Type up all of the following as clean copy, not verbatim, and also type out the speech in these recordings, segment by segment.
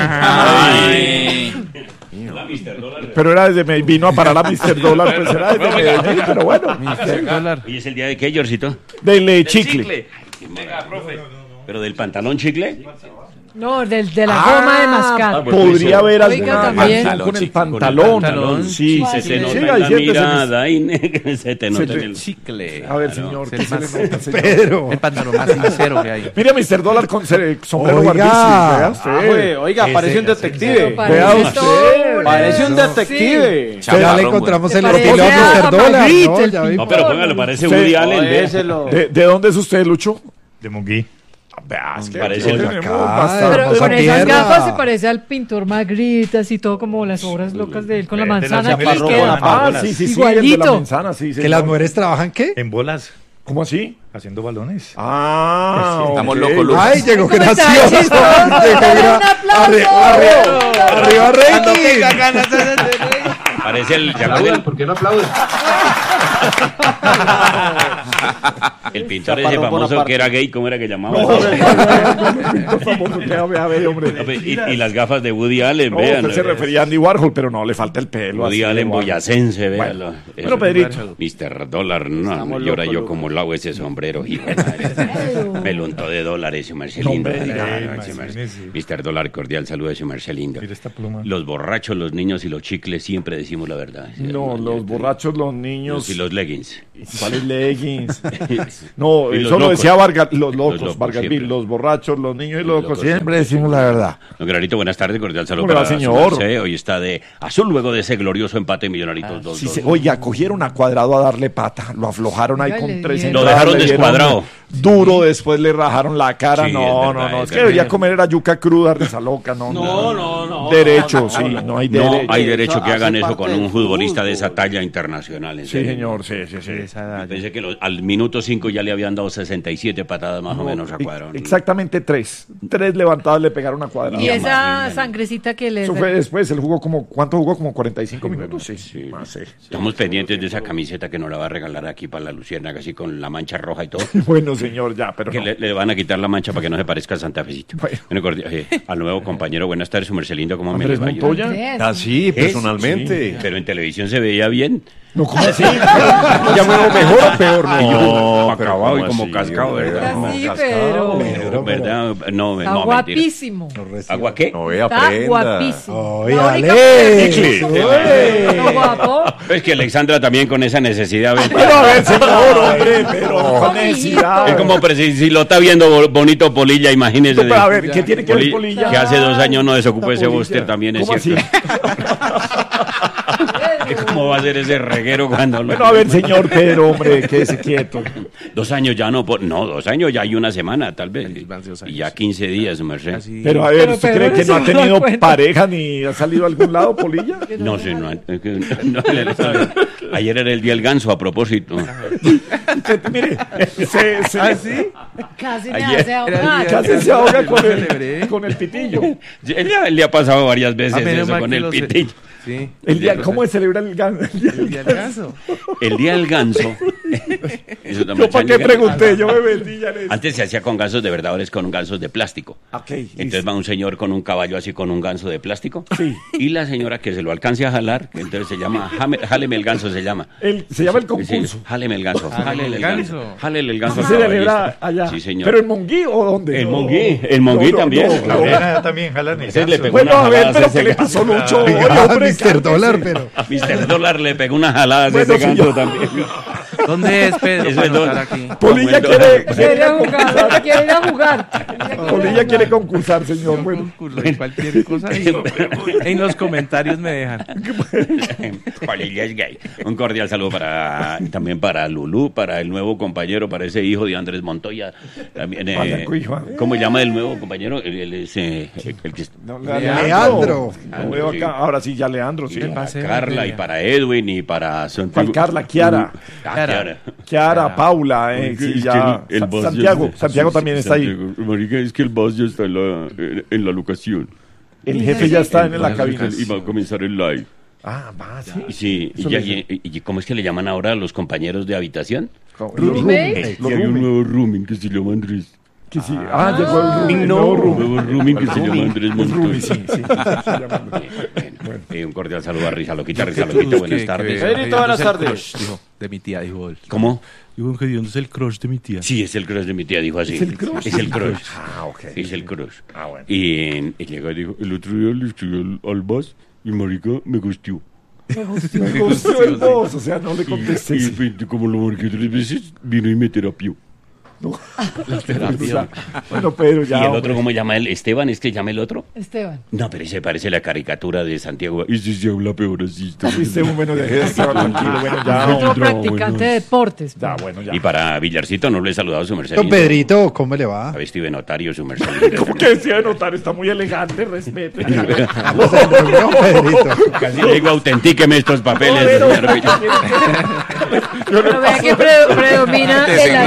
Pero era desde vino a parar a Mr. Dólar, pues era desde Medellín, pero bueno. Mr. Dólar. ¿Y es el día de qué, Georgito? Del chicle. Venga, profe. ¿Pero del pantalón chicle? No, de la goma de mascar. Podría haber Oiga, alguna también. canción con el pantalón. Sí, Se te nota sí, en ahí la siempre mirada, y se te nota en el... Chicle. A ver, señor, ¿qué Es se el le más- nota, señor? Pedro. El pantalón más sincero que hay. Mira, Mr. Dólar con sombrero Oiga. barbísimo. Vea usted. Oiga, parece un detective. Vea usted. Parece un detective. Ya le encontramos ¿Te el parece estilo a a Mr. Dólar. Magritte, No, el ya vi. pintor? No, pero póngalo, parece Sí. Woody Allen. ve. Éselo. ¿De dónde es usted, Lucho? De Monguí. Vea, es que Parece aquí el- tenemos acá, bastante. Pero Hermosa con esas tierra. gafas se parece al pintor Magritte, así todo como las obras locas de él con la De las manzana que chaparro les queda. Ah, bolas. sí, sí, sí, Igualito. el de la manzana, sí. ¿Que señor. las mujeres trabajan qué? En bolas, ¿Cómo así? haciendo balones. Ah, Estamos ok. locos, Lucho. Ay, llegó ¿Cómo está? gracioso. Chistoso. Llegó Dale un aplauso. Arriba, Rey. Parece el... ¿se acuerdan? ¿Por qué no aplauden? El pintor ese Chaparrón famoso Bonaparte. que era gay, ¿cómo era que llamaba? A ver, hombre. Y las gafas de Woody Allen, No, vean. usted se refería a Andy Warhol, pero no, le falta el pelo. Woody así, Allen Warhol. boyacense, véalo. Bueno, Pedrito. Mr. Dólar, no, Estamos llora locos, yo locos. como lavo ese sombrero, hijo de madre. Me lo untó de dólares, su merced lindo. hombre, Ay, sí, su merced. imagínese. Mr. Dólar, cordial saludo de su merced lindo. Mira esta pluma. Los borrachos, los niños y los chicles siempre decimos la verdad. No, los borrachos, los niños. Y los leggings. ¿Cuáles leggings? No, Y los eso lo locos. decía Vargas, los locos, locos, Vargasville, siempre. los borrachos, los niños y los locos. locos, Siempre decimos la verdad. Don Granito, buenas tardes, cordial saludo ¿Cómo le va, para su señor? merced. Hoy está de azul luego de ese glorioso empate Millonarios 2-2. Sí, oiga, cogieron a Cuadrado a darle pata, lo aflojaron ahí Oiga, con le 3 dieron. Lo entradas, dejaron le dieron descuadrado. Duro, después le rajaron la cara. Sí, No, es verdad, no, es es que verdad. debería comer era yuca cruda de esa loca, no. No. Derecho, sí, no hay No derecho. hay derecho que hace hagan eso parte con del un futbolista de esa fútbol. talla internacional. En Sí, serio. señor, sí. Esa edad. Pensé que al minuto 5 ya le habían dado 67 patadas más o menos a Cuadrado. Exactamente 3. 3 levantadas le pegaron a Cuadrado. Y esa Madre, sangrecita que les... Eso fue después, él jugó como, ¿cuánto jugó? Como 45 minutos, sí. Más, sí. Estamos pendientes de esa camiseta que nos la va a regalar aquí para la Luciérnaga, así con la mancha roja y todo. Bueno, señor, ya, pero Que no. le van a quitar la mancha para que no se parezca a Santa Fecito. Bueno. Bueno, al nuevo compañero, buenas tardes, su merced lindo, ¿cómo Andrés me le va? Montoya. Andrés. Ah, sí, personalmente. Pero en televisión se veía bien. No, ¿cómo así? ¿Ya me veo mejor o peor? Y yo, No, acabado y ¿cómo como así, cascado, hombre? ¿verdad? Oiga, sí, Cascado. pero... ¿Verdad? No, Está no, mentira. guapísimo. ¿Agua qué? No, Está guapísimo. Oye, La única Ale. mujer- No, guapo. Es que Alexandra también con esa necesidad. ¿ves? Pero a ver, señor, hombre, pero con mijito. necesidad. Es como si lo está viendo bonito Polilla, imagínese. Pero, a ver, ¿qué tiene que ver Polilla? Que hace 2 años no desocupó ese Polilla. bóster también, es ¿Cómo cierto. ¿Cómo va a ser ese reguero cuando lo... Bueno, a ver, señor Pedro, hombre, quédese quieto. 2 años ya no, 2 años ya hay una semana, tal vez. Van 2 años. Y ya 15 días, su merced. Así. Pero a ver, Pero ¿usted Pedro cree que se no ha da tenido cuenta. pareja ni ha salido a algún lado, Polilla? No sé, ayer era el día del ganso, a propósito. Mire, ¿Ah, sí? Casi me Ayer hace era el ahogar. día- casi se ahoga con Celebré. con el pitillo. Él le ha pasado varias veces menos eso mal con que el lo sé. pitillo. Sí. ¿Cómo se celebra el ganso? El día del ganso. El día del ganso. Eso Yo también para qué pregunté, yo me vendí ya en eso. Antes se hacía con gansos de verdad, ahora es con gansos de plástico. Ok, Entonces va un señor con un caballo así con un ganso de plástico. Sí. Y la señora que se lo alcance a jalar, que entonces se llama, jáleme el ganso se llama. se llama el Sí, concurso. jáleme el ganso. Jáleme el ganso. Jálele el ganso. ¿Se al celebra caballista. allá? Sí, señor. ¿Pero en Monguí o dónde? El No. Monguí, el Monguí No, también. no, La no. oreja también jalan el Ese le pegó Bueno, una a ver, jalada pero ese ¿qué le ganso. pasó, Lucho? Oye, Ah, hombre, Mr. cálmese. Dólar, pero... Mr. Dólar le pegó una jalada de Bueno, ese ganso señor. también. ¿Dónde es Pedro Eso para es todo. anotar aquí? Polilla Bueno, quiere Quiere jugar, quiere ir a jugar. Polilla quiere concursar, señor. Bueno, Concurso de cualquier cosa ahí. En los comentarios me dejan. Polilla es gay. Un cordial saludo también para Lulú, para el nuevo compañero, para ese hijo de Andrés Montoya. También, Vaya, hijo. ¿cómo se llama el nuevo compañero? El que no, Leandro. Lo veo acá. Ahora sí, ya Leandro, sí. Va a ser Carla y pelea. para Edwin y para ¿Cuál Carla? Kiara. Kiara. Kiara, Paula, sí, ya. Santiago, Santiago también está ahí. Marica, es que el boss ya está en la locación. El jefe ya está en la cabina. Y va a comenzar el live. Ah, va, sí. Y sí, Eso y ¿cómo es que le llaman ahora a los compañeros de habitación? Roommate. Y hay un nuevo rooming que se llama Andrés. Que sí. Llegó el rooming. Nuevo rooming que se llama Andrés Montoya. Sí. Un cordial saludo a Risa Loquita, buenas tardes. Pedrito, buenas tardes. Dijo, de mi tía, dijo él. ¿Cómo? Dijo que Dios es el crush de mi tía. Sí, es el crush de mi tía, dijo así. ¿Es el crush? Es el crush. Ok. Es el crush. Bueno. Y llegó y dijo, el otro día le escribí al Bas y marica me gustió. Me gustó el voz, o sea, no le contesté. Y como lo marqué 3 veces, vino y me terapió. Bueno, Pedro, ya. ¿Y el otro cómo llama él? ¿Esteban? ¿Es que llama el otro? Esteban. No, pero ese parece la caricatura de Santiago. Ese se habla peor así. Viste un menos de gesto, tranquilo. Bueno, ya. Otro practicante de deportes. Ya, bueno, ya. Y para Villarcito no le he saludado a su merced. Don Pedrito, ¿cómo le va? A vestido de notario, su merced. ¿Cómo que decía de notar? Está muy elegante, respete. Vamos a la reunión, Pedrito. Casi le digo, autentíqueme estos papeles. Pero- señor Villar. Pero vea que predomina el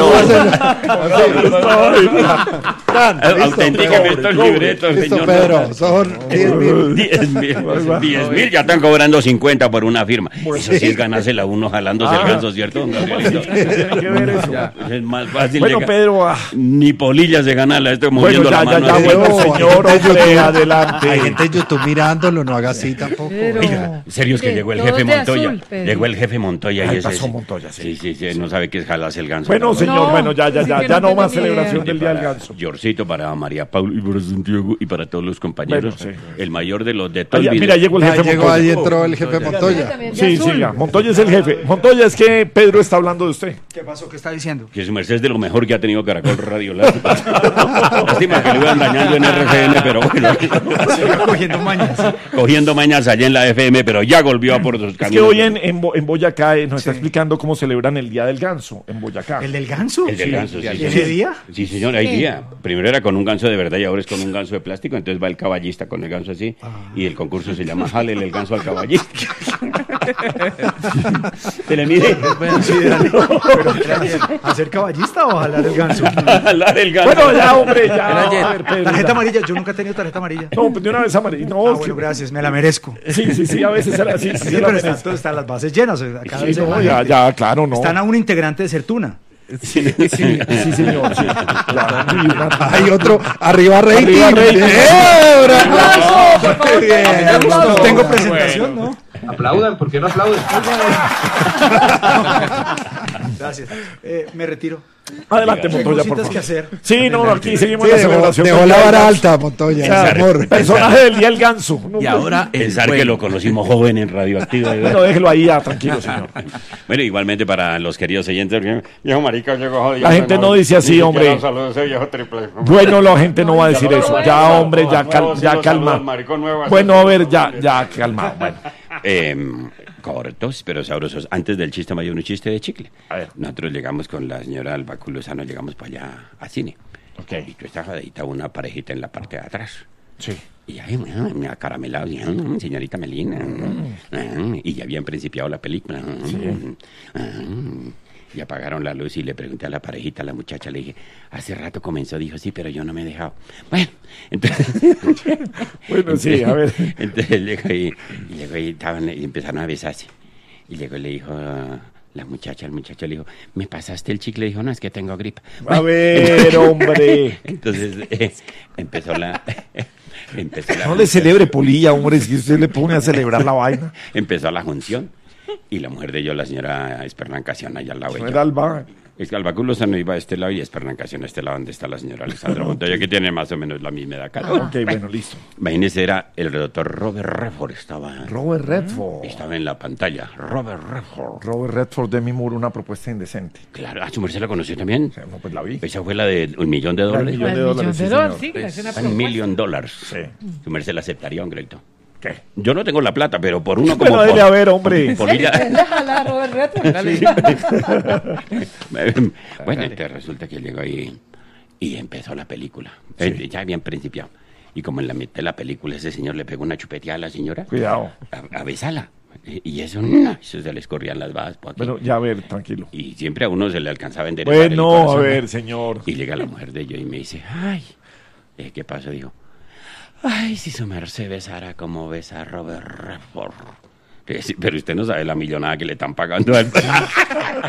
Autentíqueme estos libretos, Listo, señor. Pedro, son 10.000. 10.000, ya están cobrando 50 por una firma. Eso sí es ganársela uno jalándose el ganso, ¿cierto, don Gabrielito? Tiene que ver eso. Es más fácil Bueno, llegar. Pedro. Ni polillas de ganarla, estoy Bueno, moviendo la mano. así. bueno, No, señor, hay gente en hombre, YouTube. adelante. Hay gente en YouTube mirándolo, no haga así tampoco. Pero- Oiga, serio es que Sí, llegó el todos jefe de Montoya. azul, Pedro. Llegó el jefe Montoya y Ahí ese pasó es. Montoya, sí. Sí, no sabe qué es jalarse el ganso. Bueno, No, señor, No, bueno, ya así que no no más tengo ni celebración idea. del Día del Ganso. Yorcito para María Paula y para Santiago y para todos los compañeros. Bueno, sí. El mayor de los de todo el Mira, video. llegó el Ya jefe llegó, Montoya. ahí entró el jefe Montoya. También de Sí, azul. sí, ya. Montoya es el jefe. Montoya, es que Pedro está hablando de usted. ¿Qué pasó? ¿Qué está diciendo? Que su merced es de lo mejor que ha tenido Caracol Radio. Lástima que lo iban dañando en RCN, pero bueno. Siga cogiendo mañas. Cogiendo mañas allá en la FM, pero ya volvió a por sus Es caminos. que hoy en Boyacá nos está explicando cómo celebran el Día del Ganso en Boyacá. ¿El del ganso? El del ganso, sí. ¿Ese día? Sí, señor, hay día. Primero era con un ganso de verdad y ahora es con un ganso de plástico. Entonces va el caballista con el ganso así. Y el concurso se llama Jálele el ganso al caballista. ¿Se le mide? ¿Hacer caballista o jalar el ganso? Jalar el ganso. Bueno, ya, hombre, ya. A ver, Pedro, Tarjeta ya. amarilla, yo nunca he tenido tarjeta amarilla. No, pues de una vez amarilla. No, Ah, es bueno, que- gracias, me la merezco. sí, a veces era así. Sí, pero están las bases llenas. Cada Sí, vez hay no, más ya, gente. ya, claro, no. Están a un integrante de Certuna. Sí, señor, sí. Ya, y una- Hay otro, arriba rating. Arriba rating. ¡Bravo! Muy bien. No tengo presentación, ¿no? Aplaudan, ¿por qué no aplauden? Gracias. Me retiro. Adelante, Tengo Montoya, por cositas favor. que hacer. Sí, no, aquí seguimos Sí, la dejó, celebración. dejó del la Día del vara Ganso. alta, Montoya, Claro, amor. personaje del Día del Ganso. No, Y ahora el Pensar que juego. lo conocimos joven en Radioactiva. Bueno, déjelo ahí ya, tranquilo, señor. Bueno, igualmente para los queridos oyentes, viejo marica, llegó jodido. La gente no dice así, hombre. Bueno, la gente no va a decir eso. Ya, hombre, ya calma. Bueno, a ver, ya calma. Bueno. Cortos, pero sabrosos. Antes del chiste me dio un chiste de chicle. A ver. Nosotros llegamos con la señora Albacu Lozano, llegamos para allá a cine. Ok. Y tú estás jodidita, una parejita en la parte de atrás. Sí. Y ahí, me acaramelado, y, señorita Melina. Y ya habían principiado la película. Y apagaron la luz y le pregunté a la parejita, a la muchacha, le dije, hace rato comenzó, dijo, sí, pero yo no me he dejado. Bueno, entonces... Bueno, sí, a ver. Entonces llegó y y empezaron a besarse. Y llegó y le dijo la muchacha, el muchacho le dijo, ¿me pasaste el chicle? Dijo, no, es que tengo gripa. A ver, hombre. Entonces empezó la... No le celebre polilla, hombre, si usted le pone a celebrar la vaina. Empezó la junción. Y la mujer de ellos, la señora Esperancación, allá al lado de No ella. era Alba. Es que Albacu Lozano iba a este lado y Esperancación a este lado, donde está la señora Alessandra Montoya, que tiene más o menos la misma edad. Cada uno. Ok, bueno, listo. Imagínese, era el doctor Robert Redford, estaba Robert Redford. en la pantalla. Robert Redford. Robert Redford de mi muro, una propuesta indecente. Claro, su merced la conoció también. O sea, no, pues la vi. Esa fue la de $1 millón de dólares. millón de dólares, sí, Sí, que es una $1 propuesta. millón. Sí. Su merced la aceptaría, un crédito. ¿Qué? Yo no tengo la plata, pero por uno como Bueno, dele a ver, hombre. polilla. Déjala, Robert Redford. Bueno, entonces resulta que llegó ahí y empezó la película. Ya habían principiado. Y como en la mitad de la película ese señor le pegó una chupeteada a la señora. Cuidado. A besarla. Y eso, no, eso se les corrían las babas por aquí. Bueno, ya a ver, tranquilo. Y siempre a uno se le alcanzaba a enderezar el Bueno, a corazón. ver, señor. Y llega la mujer de ellos y me dice, ay, ¿qué pasó? Digo, ay, si su merced besara como besa a Robert Redford. Sí, pero usted no sabe la millonada que le están pagando a él.